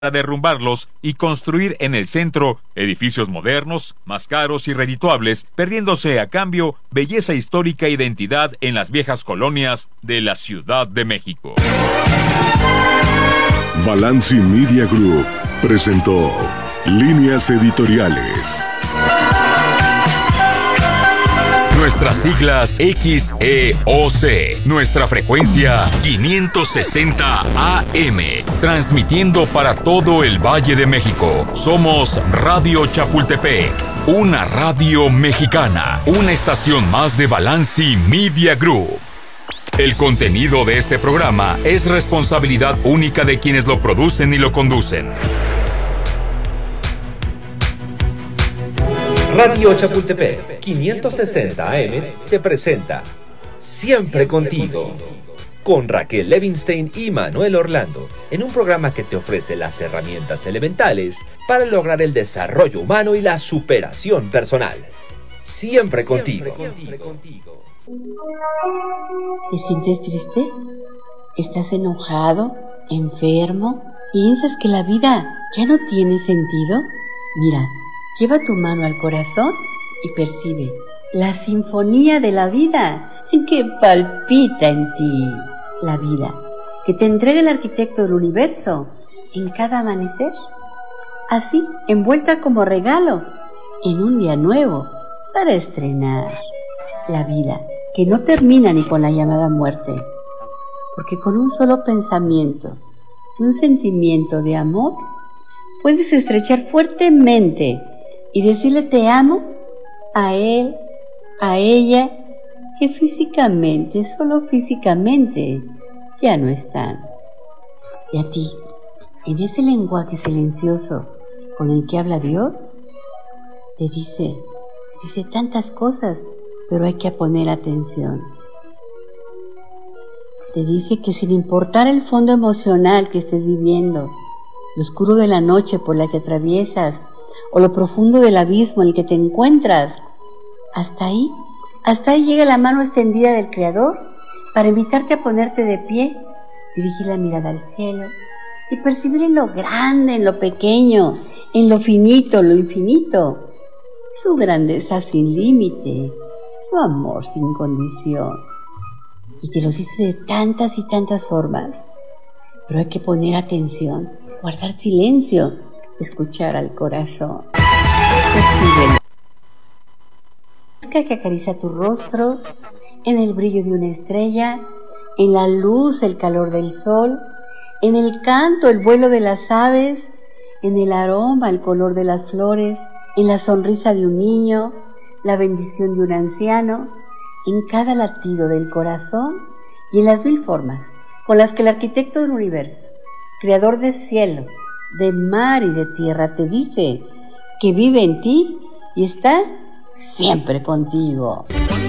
para derrumbarlos y construir en el centro edificios modernos, más caros y redituables, perdiéndose a cambio belleza histórica e identidad en las viejas colonias de la Ciudad de México. Balanci Media Group presentó Líneas Editoriales. Nuestras siglas XEOC, nuestra frecuencia 560 AM, transmitiendo para todo el Valle de México. Somos Radio Chapultepec, una radio mexicana, una estación más de Balanci Media Group. El contenido de este programa es responsabilidad única de quienes lo producen y lo conducen. Radio Chapultepec 560 AM te presenta Siempre Contigo, con Raquel Levinstein y Manuel Orlando, en un programa que te ofrece las herramientas elementales para lograr el desarrollo humano y la superación personal. Siempre contigo. ¿Te sientes triste? ¿Estás enojado? ¿Enfermo? ¿Piensas que la vida ya no tiene sentido? Mira, lleva tu mano al corazón y percibe la sinfonía de la vida que palpita en ti. La vida que te entrega el arquitecto del universo en cada amanecer. Así, envuelta como regalo en un día nuevo para estrenar. La vida que no termina ni con la llamada muerte. Porque con un solo pensamiento y un sentimiento de amor puedes estrechar fuertemente y decirle te amo a él, a ella, que físicamente, solo físicamente, ya no están. Y a ti, en ese lenguaje silencioso con el que habla Dios, te dice tantas cosas, pero hay que poner atención. Te dice que sin importar el fondo emocional que estés viviendo, lo oscuro de la noche por la que atraviesas, o lo profundo del abismo en el que te encuentras, hasta ahí llega la mano extendida del Creador para invitarte a ponerte de pie, dirigir la mirada al cielo y percibir en lo grande, en lo pequeño, en lo finito, lo infinito, su grandeza sin límite, su amor sin condición. Y te lo dice de tantas y tantas formas, pero hay que poner atención, guardar silencio, escuchar al corazón. Percíbelo. Que acaricia tu rostro, en el brillo de una estrella, en la luz, el calor del sol, en el canto, el vuelo de las aves, en el aroma, el color de las flores, en la sonrisa de un niño, la bendición de un anciano, en cada latido del corazón y en las 1000 formas con las que el arquitecto del universo, creador de cielo, de mar y de tierra, te dice que vive en ti y está siempre contigo.